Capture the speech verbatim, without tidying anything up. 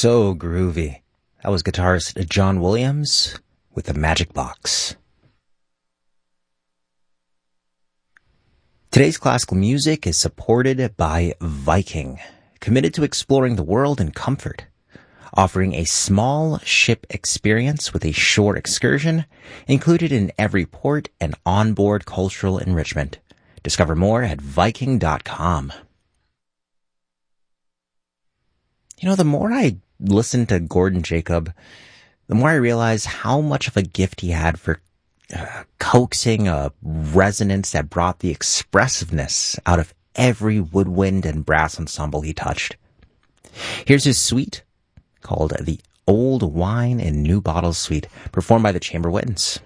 So groovy. That was guitarist John Williams with the Magic Box. Today's classical music is supported by Viking, committed to exploring the world in comfort, offering a small ship experience with a shore excursion included in every port and onboard cultural enrichment. Discover more at Viking dot com. You know, the more I listen to Gordon Jacob, the more I realize how much of a gift he had for uh, coaxing a resonance that brought the expressiveness out of every woodwind and brass ensemble he touched. Here's his suite called the Old Wine in New Bottles Suite, performed by the Chamber Winds.